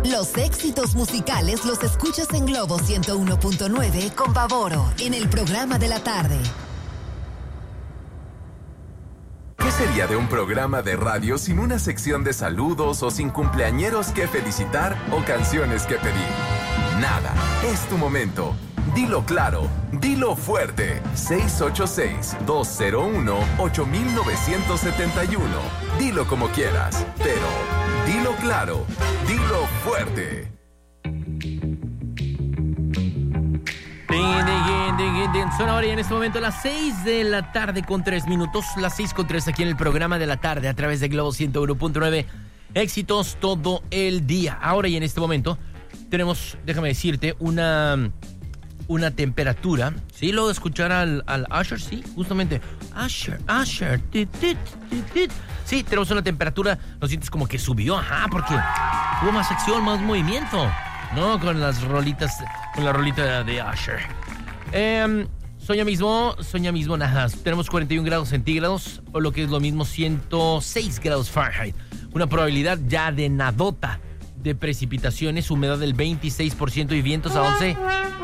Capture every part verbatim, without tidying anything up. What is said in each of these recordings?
Los éxitos musicales los escuchas en Globo ciento uno punto nueve con Pavoro en el programa de la tarde. ¿Qué sería de un programa de radio sin una sección de saludos o sin cumpleañeros que felicitar o canciones que pedir? Nada, es tu momento. Dilo claro, dilo fuerte. seis ocho seis, dos cero uno, ocho nueve siete uno. Dilo como quieras, pero dilo claro, dilo fuerte. Son ahora y en este momento las seis de la tarde con tres minutos, las seis con tres aquí en el programa de la tarde a través de Globo ciento uno punto nueve. Éxitos todo el día. Ahora y en este momento tenemos, déjame decirte, una, una temperatura. Sí, luego de escuchar al, al Usher, sí, justamente. Usher, Usher. Tit, tit, tit, tit. Sí, tenemos una temperatura, lo sientes como que subió, ajá, porque hubo más acción, más movimiento, ¿no? Con las rolitas, con la rolita de Usher. Eh, Soña mismo, soña mismo, nada. Tenemos cuarenta y un grados centígrados, o lo que es lo mismo, ciento seis grados Fahrenheit. Una probabilidad ya de nadota de precipitaciones, humedad del veintiséis por ciento y vientos a once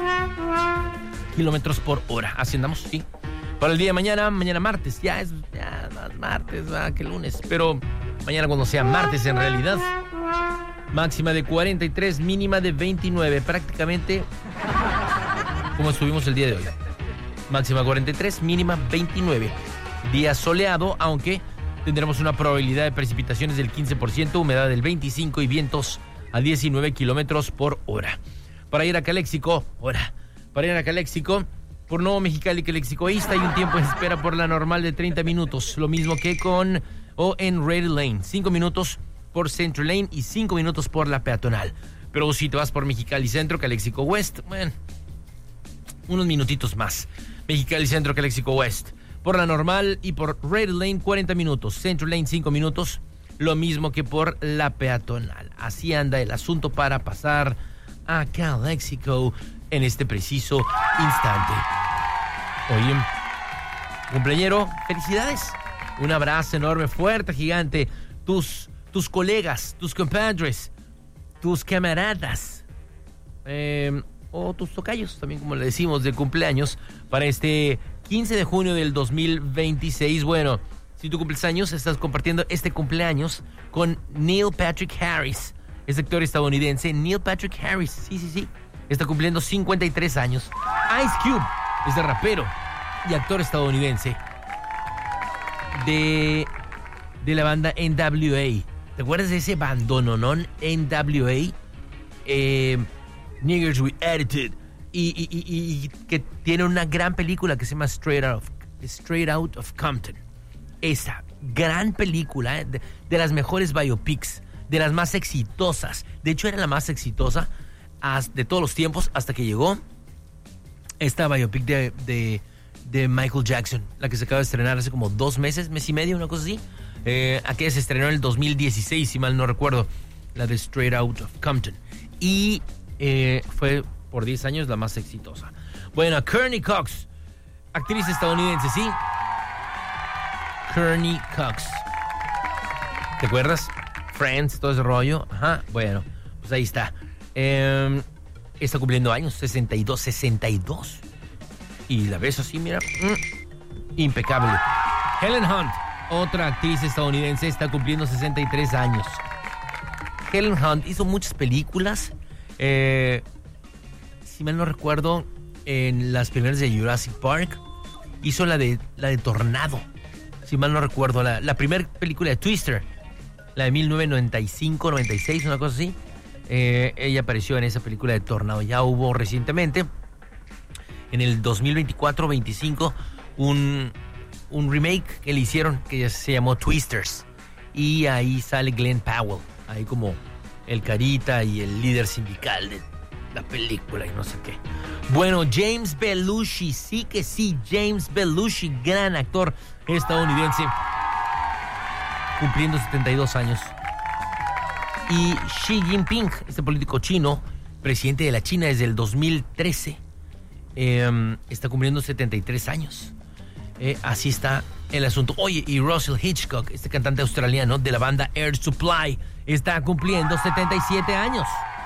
kilómetros por hora. Así andamos, sí. Para el día de mañana, mañana martes, ya es ya más martes ¿verdad? que lunes, pero mañana cuando sea martes en realidad, máxima de cuarenta y tres, mínima de veintinueve, prácticamente como estuvimos el día de hoy. Máxima cuarenta y tres, mínima veintinueve. Día soleado, aunque tendremos una probabilidad de precipitaciones del quince por ciento, humedad del veinticinco por ciento y vientos a diecinueve kilómetros por hora. Para ir a Calexico, hora. Para ir a Calexico, por Nuevo Mexicali, Calexicoísta, hay un tiempo de espera por la normal de treinta minutos. Lo mismo que con o en Red Lane. cinco minutos por Central Lane y cinco minutos por la peatonal. Pero si te vas por Mexicali Centro, Calexico West, bueno, unos minutitos más. Mexicali Centro, Calexico West. Por la normal y por Red Lane, cuarenta minutos. Central Lane, cinco minutos. Lo mismo que por la peatonal. Así anda el asunto para pasar a Calexico en este preciso instante. Oye, cumpleañero, felicidades. Un abrazo enorme, fuerte, gigante. Tus, tus colegas, tus compadres, tus camaradas. Eh... o tus tocayos, también como le decimos, de cumpleaños, para este quince de junio del dos mil veintiséis. Bueno, si tú cumples años, estás compartiendo este cumpleaños con Neil Patrick Harris, es actor estadounidense. Neil Patrick Harris, sí, sí, sí, está cumpliendo cincuenta y tres años. Ice Cube es de rapero y actor estadounidense de, de la banda N W A. ¿Te acuerdas de ese bandononón N W A? Eh... Niggers with Attitude, y, y, y, y que tiene una gran película que se llama Straight Out of, Straight Out of Compton. Esa gran película, eh, de, de las mejores biopics, de las más exitosas. De hecho, era la más exitosa as, de todos los tiempos hasta que llegó esta biopic de, de, de Michael Jackson, la que se acaba de estrenar hace como dos meses, mes y medio, una cosa así. Eh, aquella se estrenó en el dos mil dieciséis, si mal no recuerdo, la de Straight Out of Compton. Y Eh, fue por diez años la más exitosa. Bueno, Courtney Cox, actriz estadounidense, ¿sí? Courtney Cox. ¿Te acuerdas? Friends, todo ese rollo. Ajá, bueno, pues ahí está. Eh, está cumpliendo años, sesenta y dos, sesenta y dos. Y la ves así, mira, mm, impecable. Helen Hunt, otra actriz estadounidense, está cumpliendo sesenta y tres años. Helen Hunt hizo muchas películas. Eh, si mal no recuerdo, en las primeras de Jurassic Park hizo la de la de Tornado. Si mal no recuerdo, la, la primera película de Twister, la de mil novecientos noventa y cinco, noventa y seis, una cosa así. Eh, ella apareció en esa película de Tornado. Ya hubo recientemente, en el dos mil veinticuatro veinticinco, un, un remake que le hicieron que se llamó Twisters. Y ahí sale Glenn Powell, ahí como el carita y el líder sindical de la película y no sé qué. Bueno, James Belushi, sí que sí, James Belushi, gran actor estadounidense, cumpliendo setenta y dos años. Y Xi Jinping, este político chino, presidente de la China desde el dos mil trece, eh, está cumpliendo setenta y tres años. Eh, así está el asunto. Oye, y Russell Hitchcock, este cantante australiano de la banda Air Supply, está cumpliendo setenta y siete años.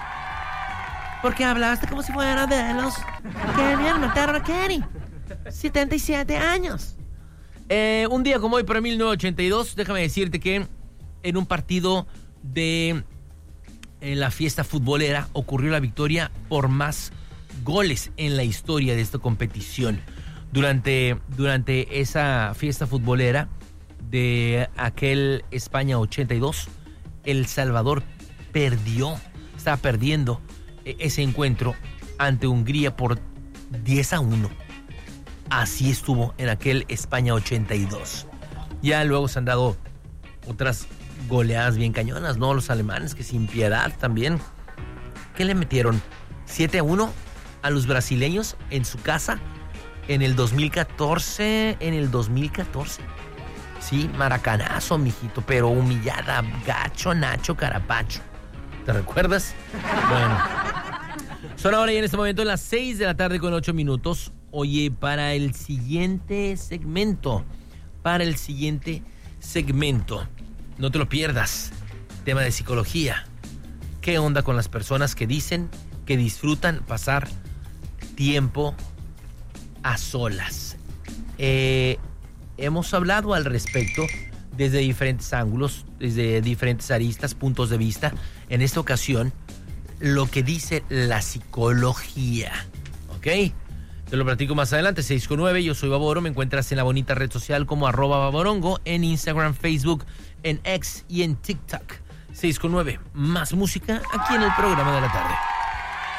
Porque hablaste como si fuera de los que habían matado a Kenny. setenta y siete años. Eh, un día como hoy, para mil novecientos ochenta y dos, déjame decirte que en un partido de en la fiesta futbolera ocurrió la victoria por más goles en la historia de esta competición. Durante, durante esa fiesta futbolera de aquel España ochenta y dos, El Salvador perdió, estaba perdiendo ese encuentro ante Hungría por diez a uno. Así estuvo en aquel España ochenta y dos. Ya luego se han dado otras goleadas bien cañonas, ¿no? Los alemanes, que sin piedad también. ¿Qué le metieron? siete a uno a los brasileños en su casa en el dos mil catorce. En el dos mil catorce. Sí, maracanazo, mijito, pero humillada, gacho, Nacho Carapacho. ¿Te recuerdas? Bueno. Son ahora y en este momento las seis de la tarde con ocho minutos. Oye, para el siguiente segmento, para el siguiente segmento, no te lo pierdas, tema de psicología. ¿Qué onda con las personas que dicen que disfrutan pasar tiempo a solas? Eh, hemos hablado al respecto desde diferentes ángulos, desde diferentes aristas, puntos de vista. En esta ocasión, lo que dice la psicología, ¿ok? Te lo platico más adelante, seis con nueve, yo soy Baboro, me encuentras en la bonita red social como arroba Baborongo, en Instagram, Facebook, en X y en TikTok. seis con nueve, más música aquí en el programa de la tarde.